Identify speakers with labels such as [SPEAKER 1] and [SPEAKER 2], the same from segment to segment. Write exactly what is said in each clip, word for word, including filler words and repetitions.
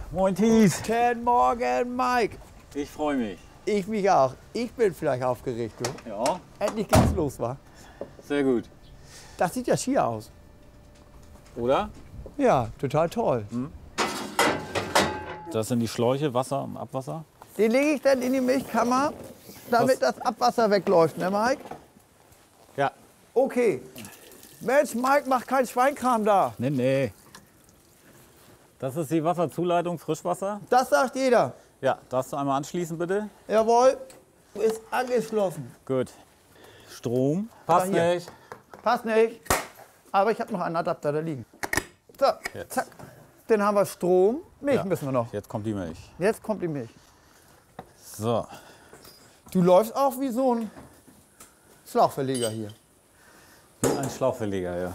[SPEAKER 1] Moin Thies.
[SPEAKER 2] Guten Morgen, Mike.
[SPEAKER 1] Ich freue mich.
[SPEAKER 2] Ich mich auch. Ich bin vielleicht aufgeregt, du.
[SPEAKER 1] Ja.
[SPEAKER 2] Endlich geht's los, wa?
[SPEAKER 1] Sehr gut.
[SPEAKER 2] Das sieht ja schier aus.
[SPEAKER 1] Oder?
[SPEAKER 2] Ja, total toll.
[SPEAKER 1] Hm. Das sind die Schläuche, Wasser und Abwasser.
[SPEAKER 2] Den lege ich dann in die Milchkammer, damit
[SPEAKER 1] Was?
[SPEAKER 2] das Abwasser wegläuft, ne, Mike?
[SPEAKER 1] Ja.
[SPEAKER 2] Okay. Mensch, Mike, mach keinen Schweinkram da.
[SPEAKER 1] Nee, nee. Das ist die Wasserzuleitung, Frischwasser.
[SPEAKER 2] Das sagt jeder.
[SPEAKER 1] Ja, darfst du einmal anschließen, bitte?
[SPEAKER 2] Jawohl. Ist angeschlossen.
[SPEAKER 1] Gut. Strom. Passt
[SPEAKER 2] hier.
[SPEAKER 1] nicht.
[SPEAKER 2] Passt nicht. Aber ich habe noch einen Adapter da liegen. So,
[SPEAKER 1] Jetzt.
[SPEAKER 2] zack. Dann haben wir Strom. Milch
[SPEAKER 1] Ja.
[SPEAKER 2] müssen wir noch.
[SPEAKER 1] Jetzt kommt die Milch.
[SPEAKER 2] Jetzt kommt die Milch.
[SPEAKER 1] So.
[SPEAKER 2] Du läufst auch wie so ein Schlauchverleger hier.
[SPEAKER 1] Ein Schlauchverleger, ja.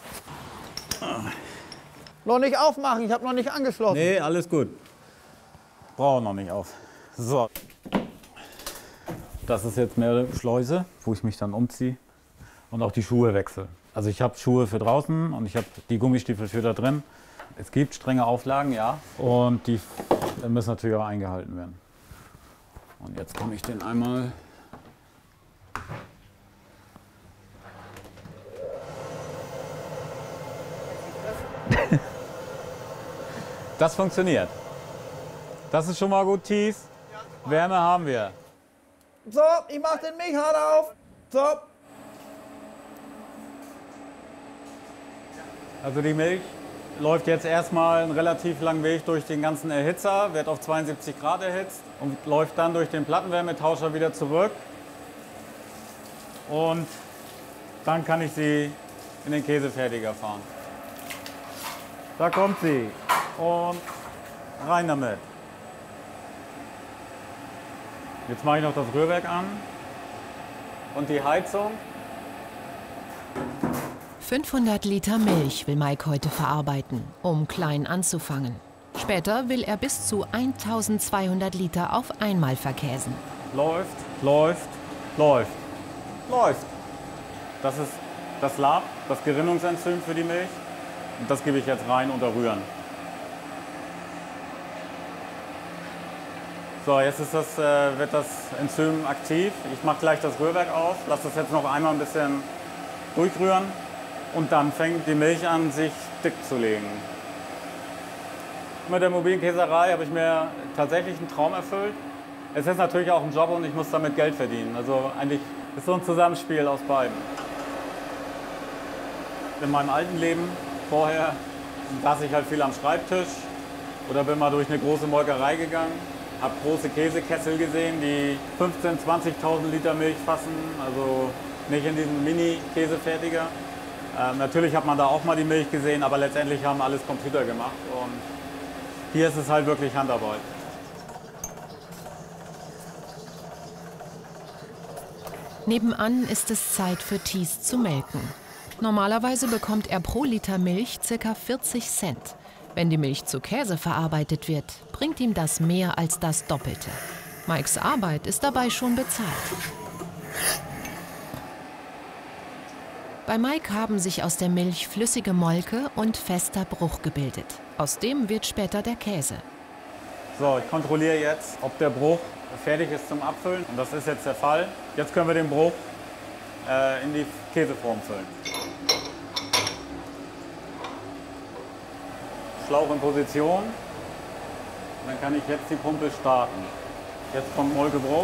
[SPEAKER 2] Noch nicht aufmachen, ich habe noch nicht angeschlossen.
[SPEAKER 1] Nee, alles gut. Brauche noch nicht auf. So. Das ist jetzt mehr Schleuse, wo ich mich dann umziehe und auch die Schuhe wechsle. Also ich habe Schuhe für draußen und ich habe die Gummistiefel für da drin. Es gibt strenge Auflagen, ja. Und die müssen natürlich auch eingehalten werden. Und jetzt komme ich den einmal. Das funktioniert. Das ist schon mal gut, Thies. Wärme haben wir.
[SPEAKER 2] So, ich mach den Milchhahn auf. So.
[SPEAKER 1] Also die Milch läuft jetzt erstmal einen relativ langen Weg durch den ganzen Erhitzer, wird auf zweiundsiebzig Grad erhitzt und läuft dann durch den Plattenwärmetauscher wieder zurück. Und dann kann ich sie in den Käsefertiger fahren. Da kommt sie und rein damit. Jetzt mache ich noch das Rührwerk an und die Heizung.
[SPEAKER 3] fünfhundert Liter Milch will Mike heute verarbeiten, um klein anzufangen. Später will er bis zu eintausendzweihundert Liter auf einmal verkäsen.
[SPEAKER 1] Läuft, läuft, läuft, läuft. Das ist das Lab, das Gerinnungsenzym für die Milch. Und das gebe ich jetzt rein und rühren. So, jetzt ist das, äh, wird das Enzym aktiv. Ich mache gleich das Rührwerk auf, lasse das jetzt noch einmal ein bisschen durchrühren. Und dann fängt die Milch an, sich dick zu legen. Mit der mobilen Käserei habe ich mir tatsächlich einen Traum erfüllt. Es ist natürlich auch ein Job und ich muss damit Geld verdienen. Also eigentlich ist so ein Zusammenspiel aus beiden. In meinem alten Leben vorher saß ich halt viel am Schreibtisch oder bin mal durch eine große Molkerei gegangen, habe große Käsekessel gesehen, die fünfzehntausend, zwanzigtausend Liter Milch fassen, also nicht in diesem Mini-Käsefertiger. Ähm, natürlich hat man da auch mal die Milch gesehen, aber letztendlich haben alles Computer gemacht und hier ist es halt wirklich Handarbeit.
[SPEAKER 3] Nebenan ist es Zeit für Thies zu melken. Normalerweise bekommt er pro Liter Milch ca. vierzig Cent. Wenn die Milch zu Käse verarbeitet wird, bringt ihm das mehr als das Doppelte. Mikes Arbeit ist dabei schon bezahlt. Bei Mike haben sich aus der Milch flüssige Molke und fester Bruch gebildet. Aus dem wird später der Käse.
[SPEAKER 1] So, ich kontrolliere jetzt, ob der Bruch fertig ist zum Abfüllen. Und das ist jetzt der Fall. Jetzt können wir den Bruch äh, in die Käseform füllen. Schlauch in Position. Dann kann ich jetzt die Pumpe starten. Jetzt kommt Molkebruch.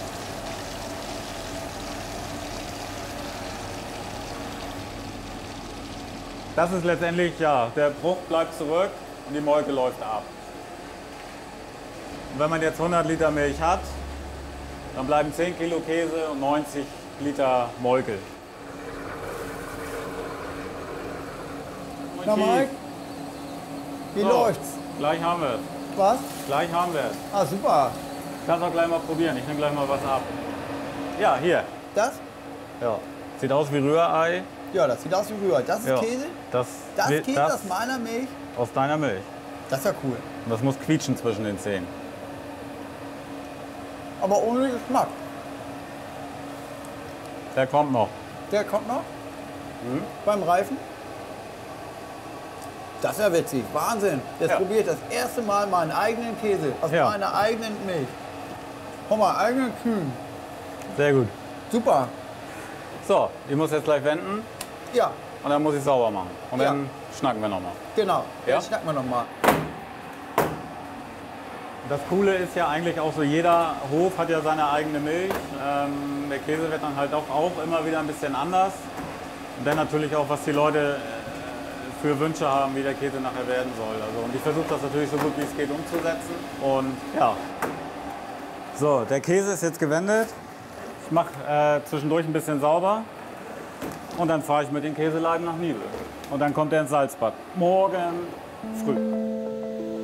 [SPEAKER 1] Das ist letztendlich, ja, der Bruch bleibt zurück und die Molke läuft ab. Und wenn man jetzt hundert Liter Milch hat, dann bleiben zehn Kilo Käse und neunzig Liter Molke.
[SPEAKER 2] Na, Mike, wie
[SPEAKER 1] So,
[SPEAKER 2] läuft's?
[SPEAKER 1] Gleich haben wir es.
[SPEAKER 2] Was?
[SPEAKER 1] Gleich haben wir es.
[SPEAKER 2] Ah, super.
[SPEAKER 1] Kannst auch gleich mal probieren. Ich nehme gleich mal was ab. Ja, hier.
[SPEAKER 2] Das?
[SPEAKER 1] Ja. Sieht aus wie Rührei.
[SPEAKER 2] Ja, das sieht aus wie Rührei. Das ist
[SPEAKER 1] Ja.
[SPEAKER 2] Käse?
[SPEAKER 1] Das,
[SPEAKER 2] Das
[SPEAKER 1] will-
[SPEAKER 2] Käse aus meiner Milch?
[SPEAKER 1] aus deiner Milch.
[SPEAKER 2] Das ist ja cool.
[SPEAKER 1] Und das muss quietschen zwischen den Zähnen.
[SPEAKER 2] Aber ohne Geschmack.
[SPEAKER 1] Der kommt noch.
[SPEAKER 2] Der kommt noch?
[SPEAKER 1] Mhm.
[SPEAKER 2] Beim Reifen? Das ist ja witzig. Wahnsinn. Jetzt
[SPEAKER 1] Ja.
[SPEAKER 2] probiere ich das erste Mal meinen eigenen Käse aus
[SPEAKER 1] Ja.
[SPEAKER 2] meiner eigenen Milch. Von meinen eigenen Kühen.
[SPEAKER 1] Sehr gut.
[SPEAKER 2] Super.
[SPEAKER 1] So, ich muss jetzt gleich wenden
[SPEAKER 2] Ja,
[SPEAKER 1] und dann muss ich sauber machen. Und
[SPEAKER 2] Ja.
[SPEAKER 1] dann schnacken wir nochmal.
[SPEAKER 2] genau.
[SPEAKER 1] Ja?
[SPEAKER 2] Jetzt schnacken wir noch mal.
[SPEAKER 1] Das Coole ist ja eigentlich auch so, jeder Hof hat ja seine eigene Milch. Ähm, der Käse wird dann halt auch, auch immer wieder ein bisschen anders. Und dann natürlich auch, was die Leute äh, für Wünsche haben, wie der Käse nachher werden soll. Also, und ich versuche das natürlich so gut wie es geht umzusetzen. Und ja. So, der Käse ist jetzt gewendet. Ich mache äh, zwischendurch ein bisschen sauber. Und dann fahre ich mit den Käseleiben nach Nibel. Und dann kommt er ins Salzbad. Morgen früh.